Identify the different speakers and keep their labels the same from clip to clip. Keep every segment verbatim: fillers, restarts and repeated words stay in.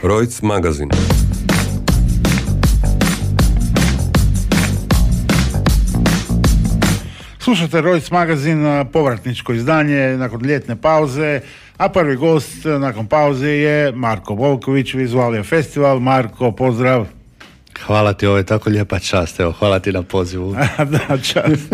Speaker 1: Reutz magazin.
Speaker 2: Slušajte Reutz magazin, povratničko izdanje nakon ljetne pauze, a prvi gost nakon pauze je Marko Volković, Vizualija festival. Marko, pozdrav.
Speaker 3: Hvala ti, ovo je tako lijepa čast, evo, hvala ti na pozivu.
Speaker 2: Da, čast.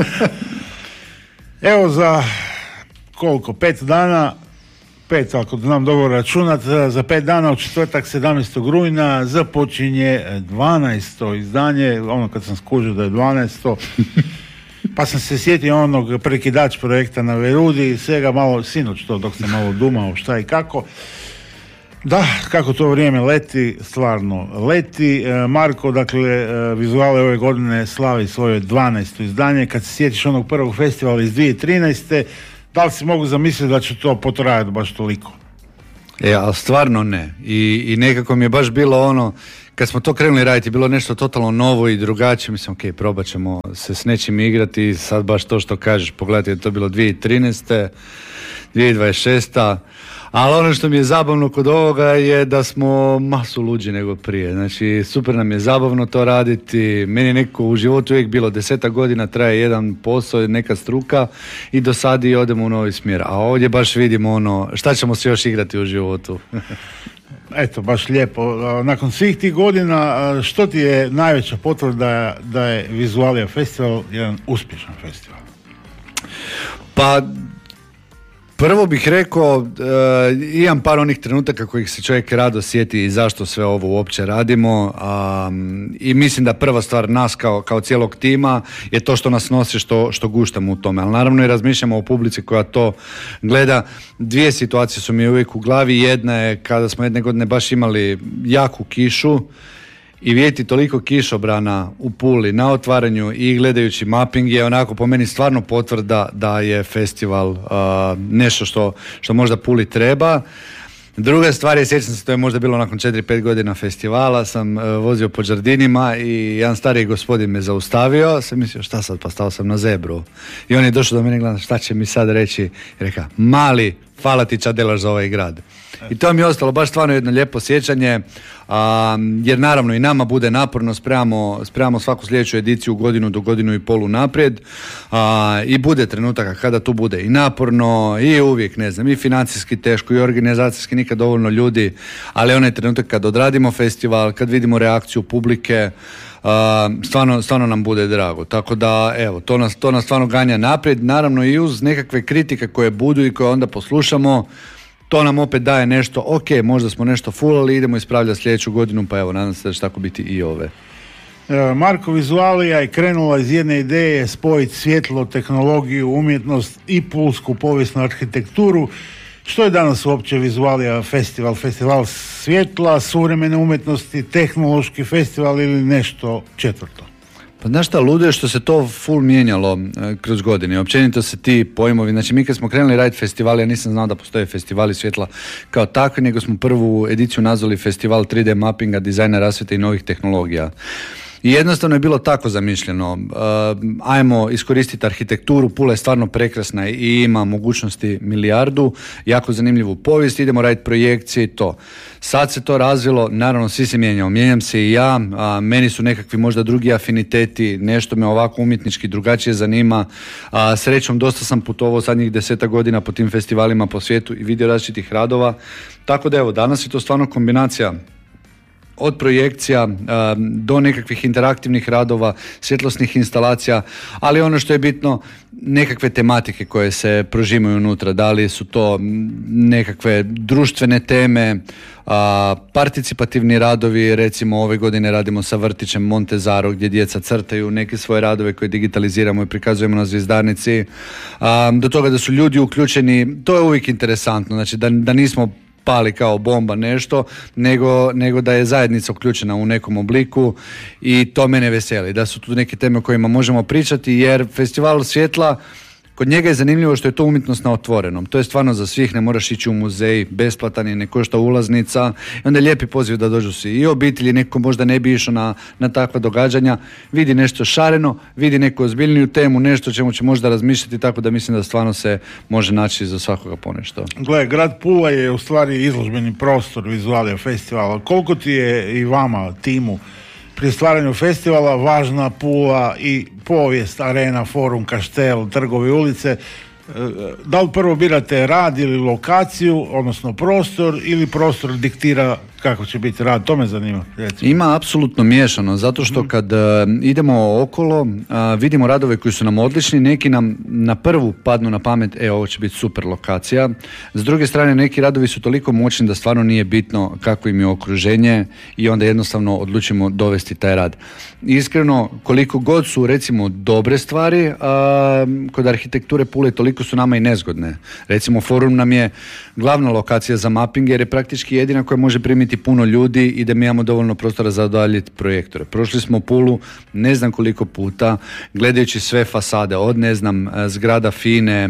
Speaker 2: Evo za koliko, pet dana, pet ako znam dobro računat, za pet dana u četvrtak sedamnaestog rujna započinje dvanaesto izdanje, ono kad sam skužio da je dvanaesto pa sam se sjetio onog prekidač projekta na Verudi, svega malo, sinoć to dok sam malo dumao šta i kako. Da, kako to vrijeme leti, stvarno leti. E, Marko, dakle, e, Vizuale ove godine slavi svoje dvanaesto izdanje. Kad se sjetiš onog prvog festivala iz dvije tisuće trinaeste, da li si mogu zamisliti da će to potrajati baš toliko?
Speaker 3: E, ali stvarno ne. I, i nekako mi je baš bilo ono, kad smo to krenuli raditi, bilo nešto totalno novo i drugačije. Mislim, ok, probat ćemo se s nečim igrati i sad baš to što kažeš, pogledajte, je to bilo dvije tisuće trinaeste, dvije tisuće dvadeset šeste. Ali ono što mi je zabavno kod ovoga je da smo masu luđi nego prije. Znači, super nam je zabavno to raditi. Meni je neko u životu uvijek bilo desetak godina, traje jedan posao, neka struka i do sad i odemo u novi smjer. A ovdje baš vidimo ono, šta ćemo se još igrati u životu.
Speaker 2: Eto, baš lijepo. Nakon svih tih godina, što ti je najveća potvrda da je Vizualija festival jedan uspješan festival?
Speaker 3: Pa, prvo bih rekao, uh, imam par onih trenutaka kojih se čovjek rado sjeti i zašto sve ovo uopće radimo, um, i mislim da prva stvar nas kao, kao cijelog tima je to što nas nosi, što, što guštamo u tome, ali naravno i razmišljamo o publici koja to gleda. Dvije situacije su mi uvijek u glavi. Jedna je kada smo jedne godine baš imali jaku kišu i vidjeti toliko kišobrana u Puli na otvaranju i gledajući mapping je onako po meni stvarno potvrda da je festival uh, nešto što, što možda Puli treba. Druga stvar je, sjećam se, to je možda bilo nakon četiri pet godina festivala, sam uh, vozio po Đardinima i jedan stariji gospodin me zaustavio, sam mislio šta sad, pa stao sam na zebru. I on je došao do mene i gleda šta će mi sad reći i reka, mali, hvala ti ča delaš za ovaj grad. I to mi je ostalo baš stvarno jedno lijepo sjećanje, a, jer naravno i nama bude naporno, spremamo, spremamo svaku sljedeću ediciju godinu do godinu i polu naprijed, a, i bude trenutaka kada tu bude i naporno i uvijek, ne znam, i financijski teško i organizacijski nikad dovoljno ljudi, ali onaj trenutak kad odradimo festival, kad vidimo reakciju publike, Uh, stvarno, stvarno nam bude drago. Tako da, evo, to nas, to nas stvarno ganja naprijed. Naravno i uz nekakve kritike koje budu i koje onda poslušamo, to nam opet daje nešto, ok, možda smo nešto fulali, idemo ispravljati sljedeću godinu, pa evo, nadam se da će tako biti i ove.
Speaker 2: Marko, Vizualija je krenula iz jedne ideje spojiti svjetlo, tehnologiju, umjetnost i pulsku povijesnu arhitekturu. Što je danas uopće Vizualija festival? Festival svjetla, suvremene umjetnosti, tehnološki festival ili nešto četvrto?
Speaker 3: Pa znaš šta, ludo je što se to full mijenjalo e, kroz godine. Općenito se ti pojmovi, znači mi kad smo krenuli raditi festivali, ja nisam znao da postoje festivali svjetla kao takvi, nego smo prvu ediciju nazvali festival tri D mappinga, dizajna, rasvjete i novih tehnologija. I jednostavno je bilo tako zamišljeno. Uh, ajmo iskoristiti arhitekturu, Pula je stvarno prekrasna i ima mogućnosti milijardu, jako zanimljivu povijest, idemo raditi projekcije i to. Sad se to razvilo, naravno svi se mijenjamo, mijenjam se i ja, a meni su nekakvi možda drugi afiniteti, nešto me ovako umjetnički drugačije zanima. A, srećom dosta sam putovao zadnjih deseta godina po tim festivalima po svijetu i vidio različitih radova, tako da evo, danas je to stvarno kombinacija od projekcija a, do nekakvih interaktivnih radova, svjetlosnih instalacija, ali ono što je bitno, nekakve tematike koje se prožimaju unutra, da li su to nekakve društvene teme, a, participativni radovi, recimo ove godine radimo sa vrtićem Montezaro gdje djeca crtaju neke svoje radove koje digitaliziramo i prikazujemo na Zvjezdarnici, a, do toga da su ljudi uključeni, to je uvijek interesantno, znači da, da nismo pali kao bomba nešto, nego, nego da je zajednica uključena u nekom obliku i to mene veseli, da su tu neke teme o kojima možemo pričati, jer festival svjetla kod njega je zanimljivo što je to umjetnost na otvorenom. To je stvarno za svih, ne moraš ići u muzej, besplatan je, ne košta ulaznica. I onda je lijepi poziv da dođu svi. I obitelji, neko možda ne bi išao na, na takva događanja, vidi nešto šareno, vidi neku ozbiljniju temu, nešto čemu će možda razmišljati, tako da mislim da stvarno se može naći za svakoga ponešto.
Speaker 2: Gle, grad Pula je u stvari izložbeni prostor Vizualija festivala. Koliko ti je i vama, timu, pri stvaranju festivala važna Pula i povijest, arena, forum, kaštel, trgovi, ulice? Da li prvo birate rad ili lokaciju, odnosno prostor, ili prostor diktira kako će biti rad? To me zanima. Recimo.
Speaker 3: Ima apsolutno miješano, zato što kad uh, idemo okolo, uh, vidimo radove koji su nam odlični, neki nam na prvu padnu na pamet, e, ovo će biti super lokacija. S druge strane, neki radovi su toliko moćni da stvarno nije bitno kako im je okruženje i onda jednostavno odlučimo dovesti taj rad. Iskreno, koliko god su recimo dobre stvari, uh, kod arhitekture Pule toliko su nama i nezgodne. Recimo, forum nam je glavna lokacija za mapping jer je praktički jedina koja može primiti puno ljudi i da mi imamo dovoljno prostora za odaljiti projektore. Prošli smo Pulu ne znam koliko puta, gledajući sve fasade, od ne znam, zgrada Fine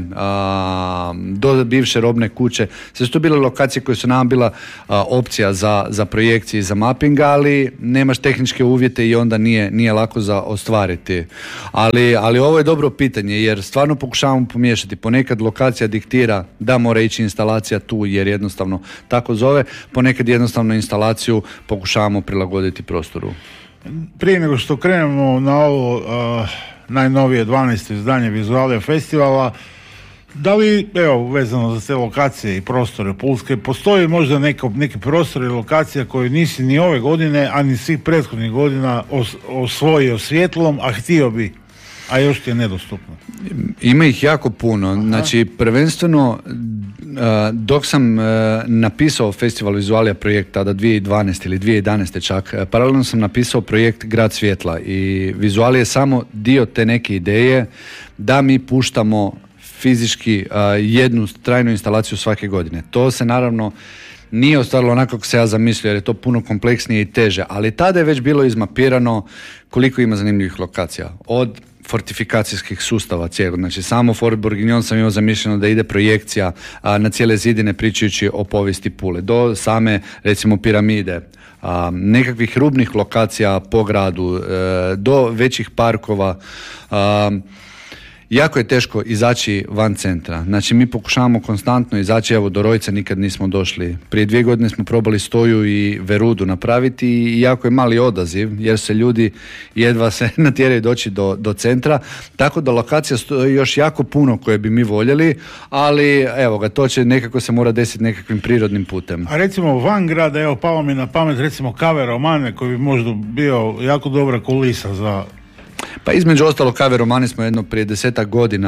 Speaker 3: a, do bivše robne kuće. Sve su to bile lokacije koje su nam bila a, opcija za, za projekcije i za mapping, ali nemaš tehničke uvjete i onda nije, nije lako za ostvariti. Ali, ali ovo je dobro pitanje jer stvarno pokušavamo pomiješati. Ponekad lokacija diktira da mora ići instalacija tu jer jednostavno tako zove, ponekad jednostavno instalaciju pokušavamo prilagoditi prostoru.
Speaker 2: Prije nego što krenemo na ovo uh, najnovije dvanaesto izdanje Vizualija festivala, da li, evo, vezano za te lokacije i prostore pulske, postoji možda neko, neki prostor i lokacija koju nisi ni ove godine, a ni svih prethodnih godina os, osvojio svjetlom, a htio bi, a još ti je nedostupno?
Speaker 3: Ima ih jako puno. Aha. Znači, prvenstveno dok sam napisao Festival Vizualija projekt tada dvije tisuće dvanaeste ili dvije tisuće jedanaeste čak, paralelno sam napisao projekt Grad svjetla i Vizualija je samo dio te neke ideje da mi puštamo fizički jednu trajnu instalaciju svake godine. To se naravno nije ostvarilo onako kako se ja zamislio jer je to puno kompleksnije i teže, ali tada je već bilo izmapirano koliko ima zanimljivih lokacija. Od fortifikacijskih sustava cijelog. Znači, samo Fort Bourguignon sam imao zamišljeno da ide projekcija a, na cijele zidine pričajući o povijesti Pule. Do same, recimo, piramide, a, nekakvih rubnih lokacija po gradu, e, do većih parkova. A, jako je teško izaći van centra. Znači, mi pokušavamo konstantno izaći, evo, do Rojca nikad nismo došli. Prije dvije godine smo probali Stoju i Verudu napraviti i jako je mali odaziv, jer se ljudi jedva se natjeraju doći do, do centra, tako da lokacija stoji još jako puno koje bi mi voljeli, ali evo ga, to će nekako se mora desiti nekakvim prirodnim putem.
Speaker 2: A recimo van grada, evo, palo mi na pamet, recimo Cave Romane, koji bi možda bio jako dobra kulisa za...
Speaker 3: Pa između ostalo Cave Romane smo jedno prije desetak godina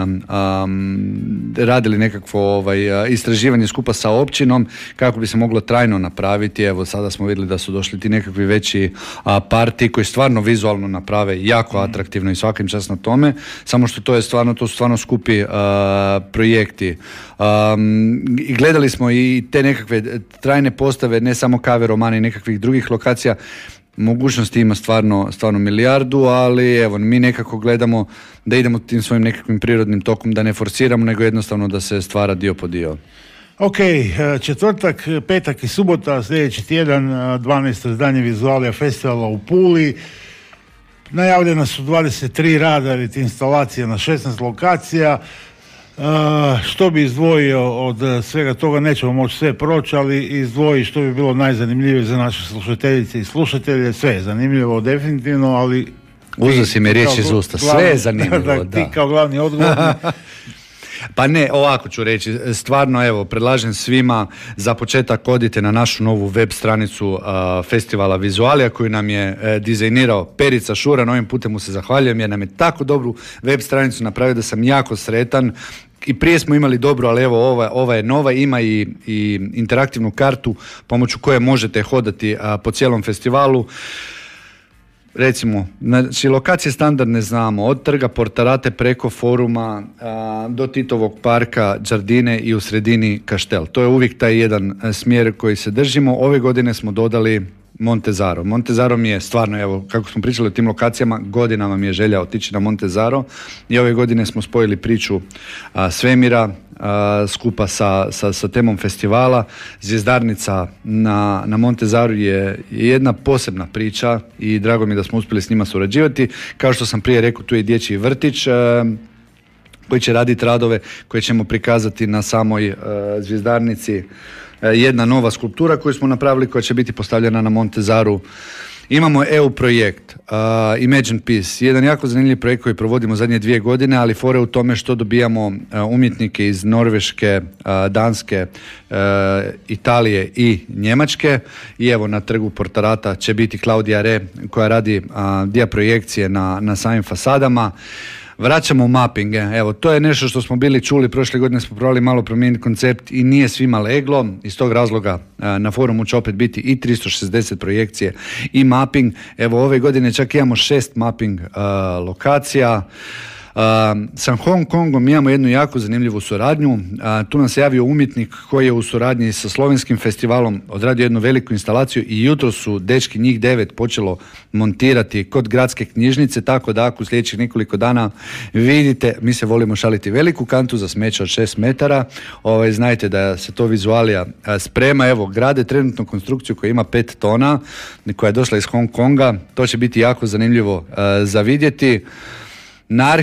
Speaker 3: um, radili nekakvo ovaj, istraživanje skupa sa općinom kako bi se moglo trajno napraviti. Evo sada smo vidjeli da su došli ti nekakvi veći a, parti koji stvarno vizualno naprave jako atraktivno i svakim čast na tome, samo što to je stvarno, to su stvarno skupi a, projekti. Um, i gledali smo i te nekakve trajne postave, ne samo Cave Romane i nekakvih drugih lokacija. Mogućnosti ima stvarno, stvarno milijardu, ali evo, mi nekako gledamo da idemo tim svojim nekakvim prirodnim tokom, da ne forsiramo, nego jednostavno da se stvara dio po dio.
Speaker 2: Ok, četvrtak, petak i subota, sljedeći tjedan, dvanaesto izdanje Vizualija festivala u Puli. Najavljena su dvadeset tri rada ili instalacija na šesnaest lokacija. Uh, što bi izdvojio od svega toga, nećemo moći sve proći, ali izdvoji što bi bilo najzanimljivije za naše slušateljice i slušatelje. Sve je zanimljivo, definitivno, ali...
Speaker 3: Uzeo si mi riječ iz usta, sve je zanimljivo, da.
Speaker 2: Ti kao glavni odgovorni...
Speaker 3: Pa ne, ovako ću reći, stvarno evo, predlažem svima za početak odite na našu novu web stranicu uh, Festivala Vizualija koju nam je uh, dizajnirao Perica Šuran, ovim putem mu se zahvaljujem jer nam je tako dobru web stranicu napravio da sam jako sretan. I prije smo imali dobro, ali evo ova, ova je nova, ima i, i interaktivnu kartu pomoću koje možete hodati uh, po cijelom festivalu. Recimo, znači lokacije standardne znamo, od trga Portarate preko foruma a, do Titovog parka, Đardine i u sredini Kaštel. To je uvijek taj jedan smjer koji se držimo. Ove godine smo dodali Montezaro. Montezaro mi je stvarno, evo, kako smo pričali o tim lokacijama, godinama mi je želja otići na Montezaro i ove godine smo spojili priču a, svemira a, skupa sa, sa, sa temom festivala. Zvjezdarnica na, na Montezaru je jedna posebna priča i drago mi je da smo uspjeli s njima surađivati. Kao što sam prije rekao, tu je dječji vrtić a, koji će raditi radove koje ćemo prikazati na samoj uh, zvjezdarnici. Uh, jedna nova skulptura koju smo napravili koja će biti postavljena na Montezaru. Imamo E U projekt, uh, Imagine Peace, jedan jako zanimljiv projekt koji provodimo zadnje dvije godine, ali fore u tome što dobijamo uh, umjetnike iz Norveške, uh, Danske, uh, Italije i Njemačke. I evo na trgu Portarata će biti Claudia Re koja radi uh, dia projekcije na, na samim fasadama. Vraćamo mappinge, evo to je nešto što smo bili čuli, prošle godine smo probali malo promijeniti koncept i nije svima leglo, iz tog razloga na forumu će opet biti i tristo šezdeset projekcije i mapping, evo ove godine čak imamo šest mapping uh, lokacija. Uh, sa Hong Kongom imamo jednu jako zanimljivu suradnju. Uh, tu nam se javio umjetnik koji je u suradnji sa slovenskim festivalom odradio jednu veliku instalaciju i jutro su dečki njih devet počelo montirati kod gradske knjižnice, tako da ako u sljedećih nekoliko dana vidite, mi se volimo šaliti veliku kantu za smeće od šest metara, ovaj, znajte da se to vizualija uh, sprema, evo grade trenutno konstrukciju koja ima pet tona, koja je došla iz Hong Konga, to će biti jako zanimljivo uh, za vidjeti. Na